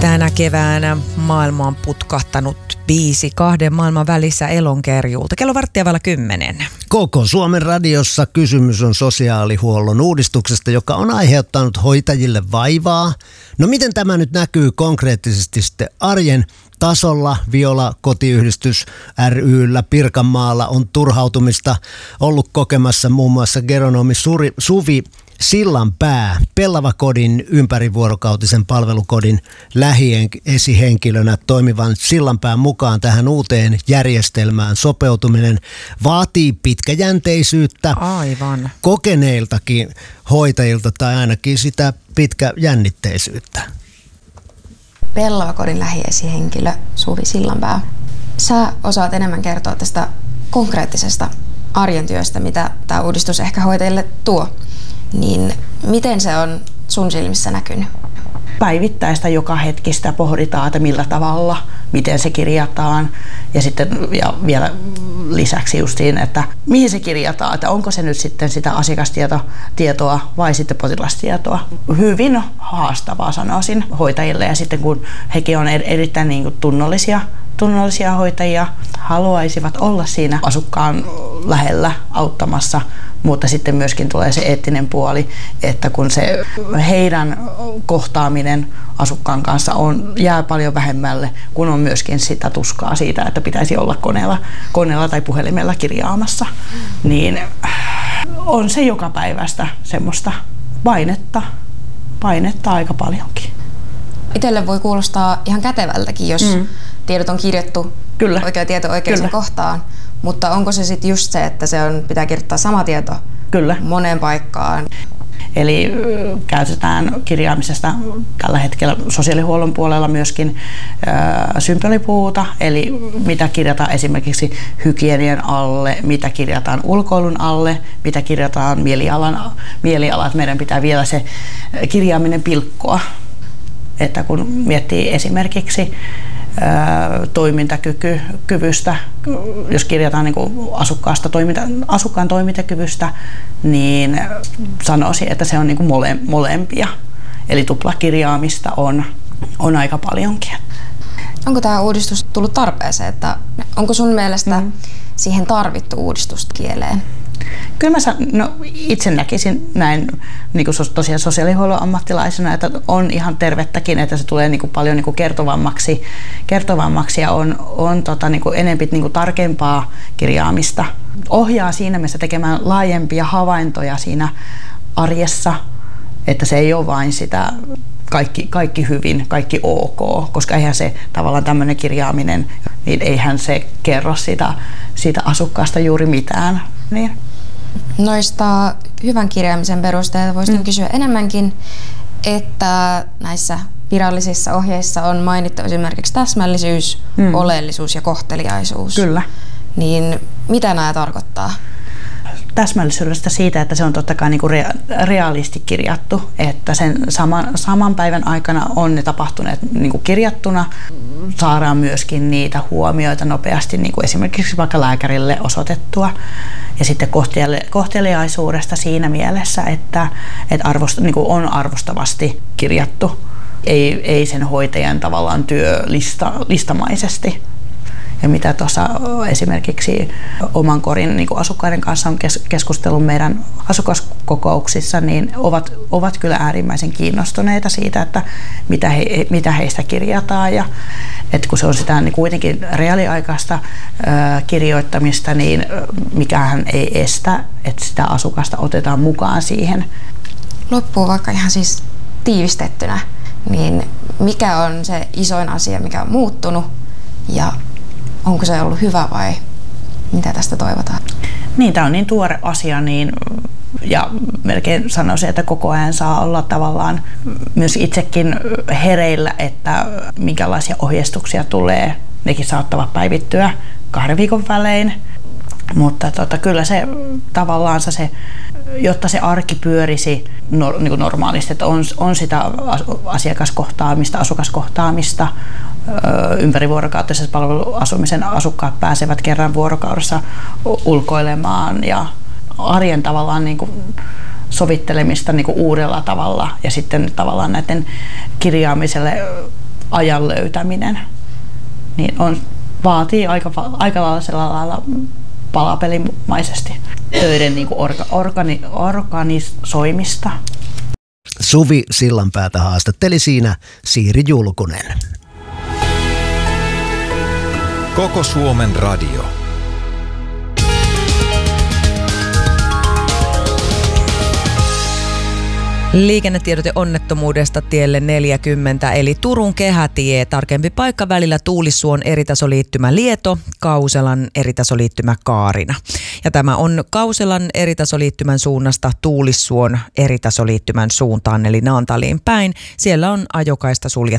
Tänä keväänä maailma on putkahtanut biisi kahden maailman välissä elonkerjuulta. Kello 9:10. Koko Suomen radiossa kysymys on sosiaalihuollon uudistuksesta, joka on aiheuttanut hoitajille vaivaa. No miten tämä nyt näkyy konkreettisesti sitten arjen tasolla? Viola Kotiyhdistys ry:llä Pirkanmaalla on turhautumista ollut kokemassa muun muassa geronomi Suvi Sillanpää Pellavakodin ympärivuorokautisen palvelukodin lähiesihenkilönä toimivan Sillanpään mukaan tähän uuteen järjestelmään sopeutuminen vaatii pitkäjänteisyyttä. Aivan. Kokeneiltakin hoitajilta tai ainakin sitä pitkäjännitteisyyttä. Pellavakodin lähiesihenkilö Suvi Sillanpää. Sä osaat enemmän kertoa tästä konkreettisesta arjen työstä, mitä tämä uudistus ehkä hoitajille tuo. Niin miten se on sun silmissä näkynyt? Päivittäistä joka hetkistä pohditaan, että millä tavalla, miten se kirjataan ja vielä lisäksi justiin, että mihin se kirjataan, että onko se nyt sitten sitä asiakastietoa vai sitten potilastietoa. Hyvin haastavaa sanoisin hoitajille ja sitten kun hekin on erittäin niin kuin tunnollisia hoitajia, haluaisivat olla siinä asukkaan lähellä auttamassa, mutta sitten myöskin tulee se eettinen puoli, että kun se heidän kohtaaminen asukkaan kanssa jää paljon vähemmälle, kun on myöskin sitä tuskaa siitä, että pitäisi olla koneella tai puhelimella kirjaamassa, niin on se joka päivästä semmoista painetta aika paljonkin. Itselle voi kuulostaa ihan kätevältäkin, jos tiedot on kirjattu oikea tieto oikeaan kohtaan, mutta onko se sitten just se, että pitää kirjoittaa sama tieto moneen paikkaan? Eli käytetään kirjaamisesta tällä hetkellä sosiaalihuollon puolella myöskin symbolipuuta, eli mitä kirjataan esimerkiksi hygienian alle, mitä kirjataan ulkoilun alle, mitä kirjataan mielialat. Meidän pitää vielä se kirjaaminen pilkkoa, että kun miettii esimerkiksi toimintakyvystä, jos kirjataan niin kuin asukkaan toimintakyvystä, niin sanoisin, että se on niin kuin molempia. Eli tuplakirjaamista on aika paljonkin. Onko tämä uudistus tullut tarpeeseen? Että onko sun mielestä siihen tarvittu uudistusta kieleen? Kyllä itse näkisin näin niin kuin tosiaan sosiaalihuollon ammattilaisena, että on ihan tervettäkin, että se tulee niin kuin paljon niin kuin kertovammaksi ja on niin kuin enempi niin kuin tarkempaa kirjaamista. Ohjaa siinä mielessä tekemään laajempia havaintoja siinä arjessa, että se ei ole vain sitä kaikki hyvin, kaikki ok, koska eihän se tavallaan tämmöinen kirjaaminen, niin eihän se kerro siitä asukkaasta juuri mitään. Niin. Noista hyvän kirjaamisen perusteita voisin kysyä enemmänkin, että näissä virallisissa ohjeissa on mainittu esimerkiksi täsmällisyys, oleellisuus ja kohteliaisuus. Kyllä. Niin mitä nämä tarkoittaa? Täsmällisyydestä siitä, että se on totta kai niin kuin reaalisti kirjattu, että sen saman päivän aikana on ne tapahtuneet niin kuin kirjattuna. Saadaan myöskin niitä huomioita nopeasti, niin kuin esimerkiksi vaikka lääkärille osoitettua. Ja sitten kohteliaisuudesta siinä mielessä, että niin kuin on arvostavasti kirjattu, ei sen hoitajan tavallaan työlistamaisesti. Ja mitä tuossa esimerkiksi oman korin niin kuin asukkaiden kanssa on keskustellut meidän asukaskokouksissa, niin ovat kyllä äärimmäisen kiinnostuneita siitä, että mitä heistä kirjataan. Ja että kun se on sitä niin kuitenkin reaaliaikaista kirjoittamista, niin mikähän ei estä, että sitä asukasta otetaan mukaan siihen. Loppuun vaikka ihan siis tiivistettynä, niin mikä on se isoin asia, mikä on muuttunut ja onko se ollut hyvä vai mitä tästä toivotaan? Niin, tämä on niin tuore asia, ja melkein sanoisin, että koko ajan saa olla tavallaan myös itsekin hereillä, että minkälaisia ohjeistuksia tulee. Nekin saattavat päivittyä 2 viikon välein, mutta kyllä se tavallaan jotta se arki pyörisi niin kuin normaalisti, että on sitä asiakaskohtaamista, asukaskohtaamista, ympärivuorokautisessa palveluasumisen asukkaat pääsevät kerran vuorokaudessa ulkoilemaan ja arjen tavallaan niin kuin sovittelemista niin kuin uudella tavalla ja sitten tavallaan näiden kirjaamiselle ajan löytäminen, niin vaatii aika lailla sellailla lailla palapelimaisesti töiden niin kuin organisoimista. Suvi Sillanpäätä haastatteli siinä Siiri Julkunen. Koko Suomen radio. Liikennetiedote onnettomuudesta tielle 40, eli Turun kehätie, tarkempi paikka välillä Tuulissuon eritasoliittymä Lieto, Kauselan eritasoliittymä Kaarina. Ja tämä on Kauselan eritasoliittymän suunnasta Tuulissuon eritasoliittymän suuntaan, eli Naantaliin päin. Siellä on ajokaista suljettu